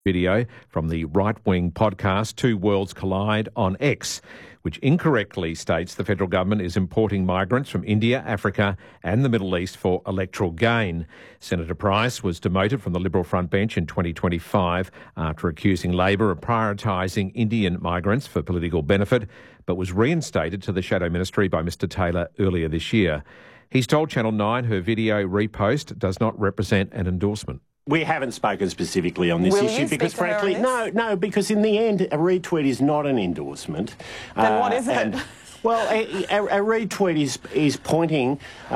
Video from the right-wing podcast Two Worlds Collide on X, which incorrectly states the federal government is importing migrants from India, Africa and the Middle East for electoral gain. Senator Price was demoted from the Liberal front bench in 2025 after accusing Labor of prioritising Indian migrants for political benefit, but was reinstated to the shadow ministry by Mr Taylor earlier this year. He's told Channel 9 her video repost does not represent an endorsement. We haven't spoken specifically on this issue because, frankly, no, because in the end, a retweet is not an endorsement. Then what is it? Well, a retweet is pointing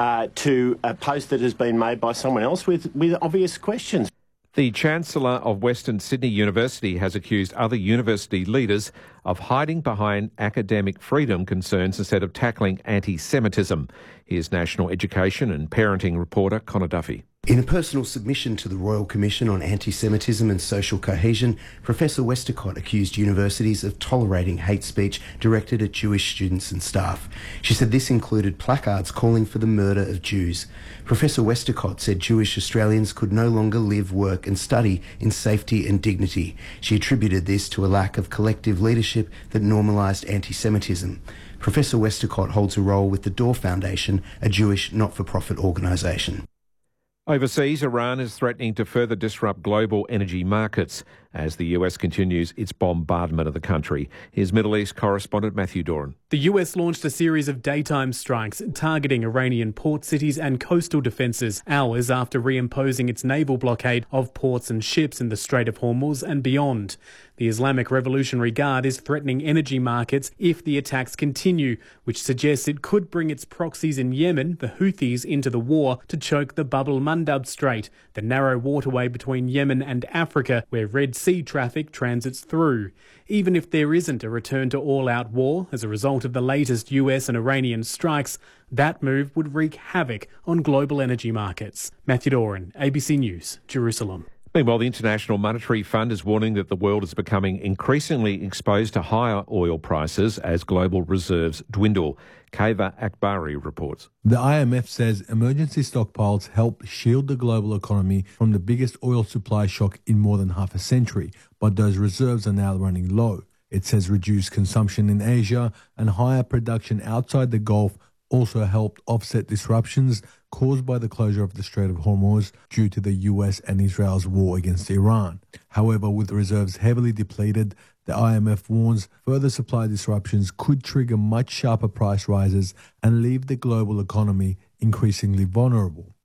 to a post that has been made by someone else with obvious questions. The Chancellor of Western Sydney University has accused other university leaders of hiding behind academic freedom concerns instead of tackling anti-Semitism. Here's National Education and Parenting reporter Connor Duffy. In a personal submission to the Royal Commission on Anti-Semitism and Social Cohesion, Professor Westacott accused universities of tolerating hate speech directed at Jewish students and staff. She said this included placards calling for the murder of Jews. Professor Westacott said Jewish Australians could no longer live, work and study in safety and dignity. She attributed this to a lack of collective leadership that normalised anti-Semitism. Professor Westacott holds a role with the Door Foundation, a Jewish not-for-profit organisation. Overseas, Iran is threatening to further disrupt global energy markets as the US continues its bombardment of the country. Here's Middle East correspondent Matthew Doran. The US launched a series of daytime strikes targeting Iranian port cities and coastal defences hours after reimposing its naval blockade of ports and ships in the Strait of Hormuz and beyond. The Islamic Revolutionary Guard is threatening energy markets if the attacks continue, which suggests it could bring its proxies in Yemen, the Houthis, into the war to choke the Bab el-Mandab Strait, the narrow waterway between Yemen and Africa where Red Sea traffic transits through. Even if there isn't a return to all-out war as a result of the latest US and Iranian strikes, that move would wreak havoc on global energy markets. Matthew Doran, ABC News, Jerusalem. Meanwhile, the International Monetary Fund is warning that the world is becoming increasingly exposed to higher oil prices as global reserves dwindle. Kaiva Akbari reports. The IMF says emergency stockpiles helped shield the global economy from the biggest oil supply shock in more than half a century, but those reserves are now running low. It says reduced consumption in Asia and higher production outside the Gulf also helped offset disruptions caused by the closure of the Strait of Hormuz due to the US and Israel's war against Iran. However, with reserves heavily depleted, the IMF warns further supply disruptions could trigger much sharper price rises and leave the global economy increasingly vulnerable.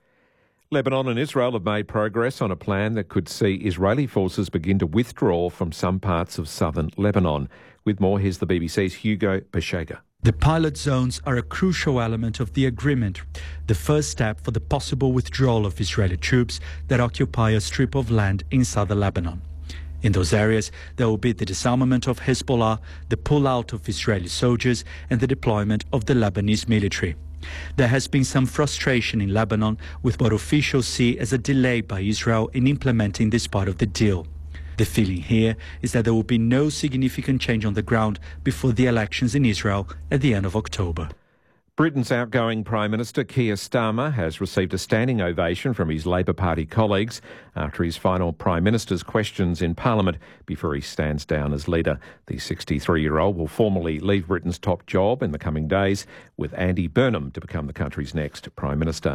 Lebanon and Israel have made progress on a plan that could see Israeli forces begin to withdraw from some parts of southern Lebanon. With more, here's the BBC's Hugo Beshega. The pilot zones are a crucial element of the agreement, the first step for the possible withdrawal of Israeli troops that occupy a strip of land in southern Lebanon. In those areas, there will be the disarmament of Hezbollah, the pull-out of Israeli soldiers and the deployment of the Lebanese military. There has been some frustration in Lebanon with what officials see as a delay by Israel in implementing this part of the deal. The feeling here is that there will be no significant change on the ground before the elections in Israel at the end of October. Britain's outgoing Prime Minister Keir Starmer has received a standing ovation from his Labor Party colleagues after his final Prime Minister's questions in Parliament before he stands down as leader. The 63-year-old will formally leave Britain's top job in the coming days, with Andy Burnham to become the country's next Prime Minister.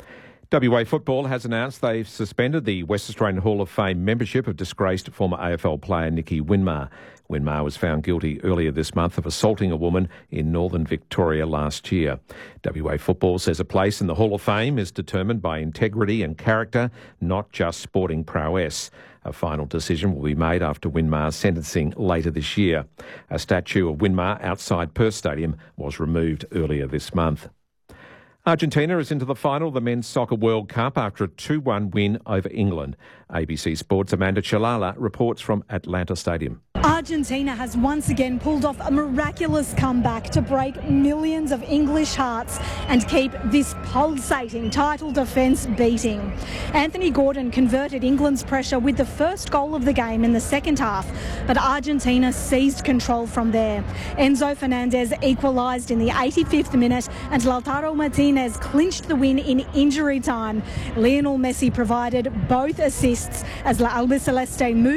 WA Football has announced they've suspended the West Australian Hall of Fame membership of disgraced former AFL player Nicky Winmar. Winmar was found guilty earlier this month of assaulting a woman in northern Victoria last year. WA Football says a place in the Hall of Fame is determined by integrity and character, not just sporting prowess. A final decision will be made after Winmar's sentencing later this year. A statue of Winmar outside Perth Stadium was removed earlier this month. Argentina is into the final of the Men's Soccer World Cup after a 2-1 win over England. ABC Sports' Amanda Chalala reports from Atlanta Stadium. Argentina has once again pulled off a miraculous comeback to break millions of English hearts and keep this pulsating title defence beating. Anthony Gordon converted England's pressure with the first goal of the game in the second half, but Argentina seized control from there. Enzo Fernandez equalised in the 85th minute and Lautaro Martinez clinched the win in injury time. Lionel Messi provided both assists as La Albiceleste moved